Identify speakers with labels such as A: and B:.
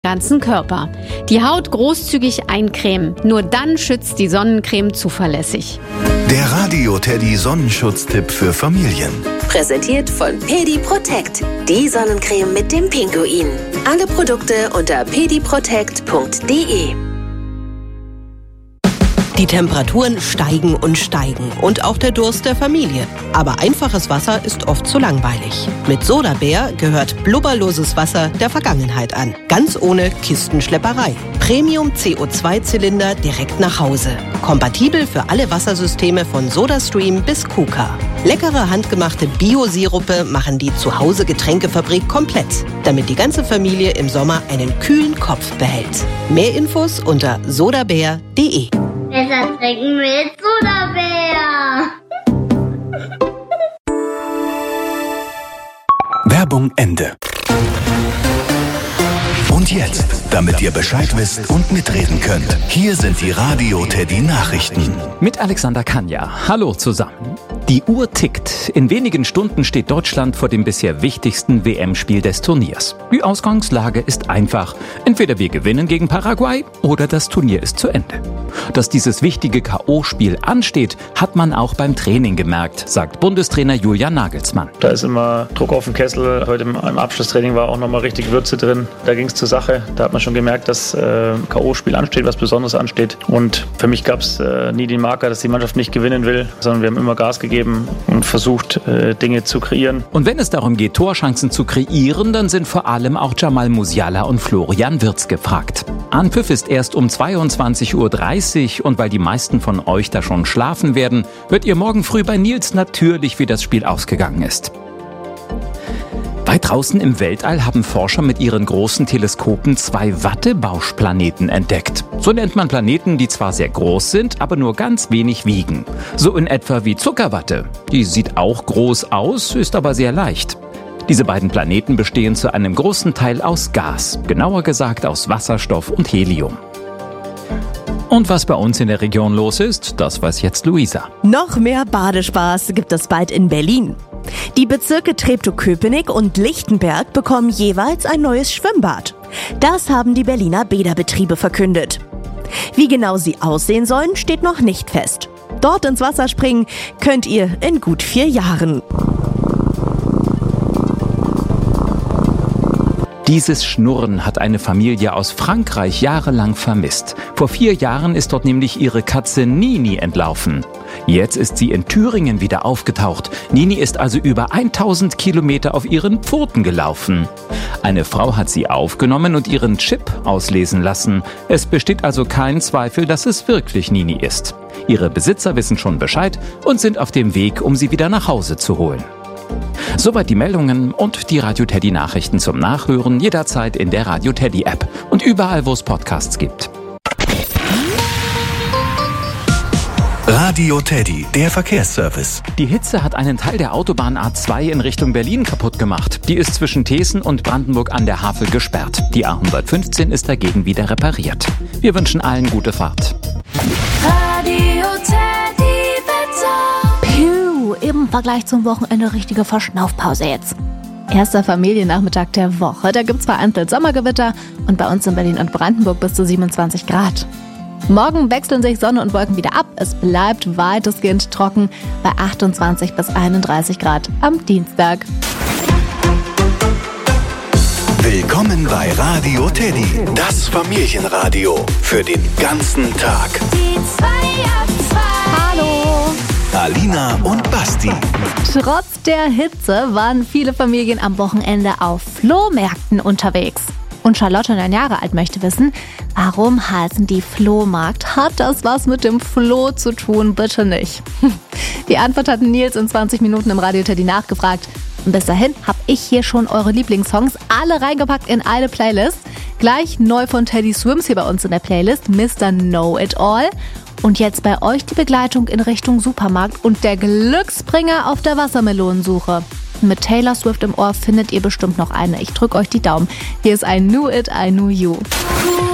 A: ganzen Körper. Die Haut großzügig eincremen. Nur dann schützt die Sonnencreme zuverlässig.
B: Der Radio Teddy Sonnenschutztipp für Familien.
C: Präsentiert von Pedi Protect, die Sonnencreme mit dem Pinguin. Alle Produkte unter pediprotect.de.
D: Die Temperaturen steigen und steigen und auch der Durst der Familie. Aber einfaches Wasser ist oft zu langweilig. Mit Sodabär gehört blubberloses Wasser der Vergangenheit an. Ganz ohne Kistenschlepperei. Premium CO2-Zylinder direkt nach Hause. Kompatibel für alle Wassersysteme von SodaStream bis KUKA. Leckere handgemachte Bio-Sirupe machen die Zuhause-Getränkefabrik komplett, damit die ganze Familie im Sommer einen kühlen Kopf behält. Mehr Infos unter sodabär.de.
E: Besser trinken mit Sodabär.
B: Werbung Ende. Und jetzt, damit ihr Bescheid wisst und mitreden könnt, hier sind die Radio Teddy Nachrichten.
F: Mit Alexander Kanja. Hallo zusammen. Die Uhr tickt. In wenigen Stunden steht Deutschland vor dem bisher wichtigsten WM-Spiel des Turniers. Die Ausgangslage ist einfach. Entweder wir gewinnen gegen Paraguay oder das Turnier ist zu Ende. Dass dieses wichtige K.O.-Spiel ansteht, hat man auch beim Training gemerkt, sagt Bundestrainer Julian Nagelsmann.
G: Da ist immer Druck auf den Kessel. Heute im Abschlusstraining war auch nochmal richtig Würze drin. Da ging es zur Sache. Da hat man schon gemerkt, dass K.O.-Spiel ansteht, was Besonderes ansteht. Und für mich gab es nie den Marker, dass die Mannschaft nicht gewinnen will, sondern wir haben immer Gas gegeben und versucht, Dinge zu kreieren.
F: Und wenn es darum geht, Torchancen zu kreieren, dann sind vor allem auch Jamal Musiala und Florian Wirtz gefragt. Anpfiff ist erst um 22:30 Uhr und weil die meisten von euch da schon schlafen werden, hört ihr morgen früh bei Nils natürlich, wie das Spiel ausgegangen ist. Weit draußen im Weltall haben Forscher mit ihren großen Teleskopen 2 Wattebauschplaneten entdeckt. So nennt man Planeten, die zwar sehr groß sind, aber nur ganz wenig wiegen. So in etwa wie Zuckerwatte. Die sieht auch groß aus, ist aber sehr leicht. Diese beiden Planeten bestehen zu einem großen Teil aus Gas, genauer gesagt aus Wasserstoff und Helium. Und was bei uns in der Region los ist, das weiß jetzt Luisa.
H: Noch mehr Badespaß gibt es bald in Berlin. Die Bezirke Treptow-Köpenick und Lichtenberg bekommen jeweils ein neues Schwimmbad. Das haben die Berliner Bäderbetriebe verkündet. Wie genau sie aussehen sollen, steht noch nicht fest. Dort ins Wasser springen könnt ihr in gut 4 Jahren.
F: Dieses Schnurren hat eine Familie aus Frankreich jahrelang vermisst. Vor 4 Jahren ist dort nämlich ihre Katze Nini entlaufen. Jetzt ist sie in Thüringen wieder aufgetaucht. Nini ist also über 1000 Kilometer auf ihren Pfoten gelaufen. Eine Frau hat sie aufgenommen und ihren Chip auslesen lassen. Es besteht also kein Zweifel, dass es wirklich Nini ist. Ihre Besitzer wissen schon Bescheid und sind auf dem Weg, um sie wieder nach Hause zu holen. Soweit die Meldungen und die Radio Teddy Nachrichten zum Nachhören jederzeit in der Radio Teddy App und überall, wo es Podcasts gibt.
B: Radio Teddy, der Verkehrsservice.
F: Die Hitze hat einen Teil der Autobahn A2 in Richtung Berlin kaputt gemacht. Die ist zwischen Thesen und Brandenburg an der Havel gesperrt. Die A115 ist dagegen wieder repariert. Wir wünschen allen gute Fahrt.
I: Radio Teddy Wetter.
J: Im Vergleich zum Wochenende richtige Verschnaufpause jetzt. Erster Familiennachmittag der Woche. Da gibt's vereinzelt Sommergewitter und bei uns in Berlin und Brandenburg bis zu 27 Grad. Morgen wechseln sich Sonne und Wolken wieder ab. Es bleibt weitestgehend trocken bei 28 bis 31 Grad am Dienstag.
B: Willkommen bei Radio Teddy, das Familienradio für den ganzen Tag.
I: Die 2 ab 2.
J: Hallo!
B: Alina und Basti.
J: Trotz der Hitze waren viele Familien am Wochenende auf Flohmärkten unterwegs. Und Charlotte, 9 Jahre alt, möchte wissen, warum heißen die Flohmarkt? Hat das was mit dem Floh zu tun? Bitte nicht. Die Antwort hat Nils in 20 Minuten im Radio Teddy nachgefragt. Und bis dahin habe ich hier schon eure Lieblingssongs alle reingepackt in eine Playlist. Gleich neu von Teddy Swims hier bei uns in der Playlist, Mr. Know-It-All. Und jetzt bei euch die Begleitung in Richtung Supermarkt und der Glücksbringer auf der Wassermelonensuche. Mit Taylor Swift im Ohr findet ihr bestimmt noch eine. Ich drücke euch die Daumen. Hier ist I Knew It, I Knew You.